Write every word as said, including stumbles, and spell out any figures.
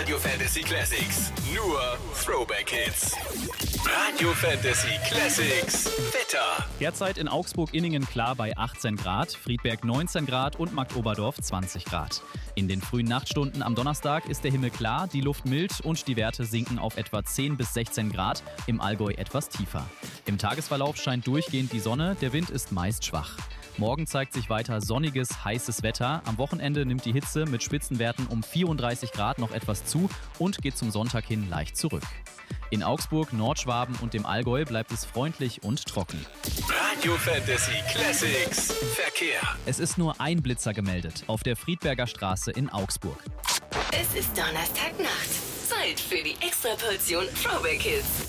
Radio Fantasy Classics. Nur Throwback Hits. Radio Fantasy Classics. Wetter. Derzeit in Augsburg-Inningen klar bei achtzehn Grad, Friedberg neunzehn Grad und Marktoberdorf zwanzig Grad. In den frühen Nachtstunden am Donnerstag ist der Himmel klar, die Luft mild und die Werte sinken auf etwa zehn bis sechzehn Grad, im Allgäu etwas tiefer. Im Tagesverlauf scheint durchgehend die Sonne, der Wind ist meist schwach. Morgen zeigt sich weiter sonniges, heißes Wetter. Am Wochenende nimmt die Hitze mit Spitzenwerten um vierunddreißig Grad noch etwas zu und geht zum Sonntag hin leicht zurück. In Augsburg, Nordschwaben und dem Allgäu bleibt es freundlich und trocken. Radio Fantasy Classics. Verkehr. Es ist nur ein Blitzer gemeldet auf der Friedberger Straße in Augsburg. Es ist Donnerstagnacht. Zeit für die Extraportion Throwback Hits.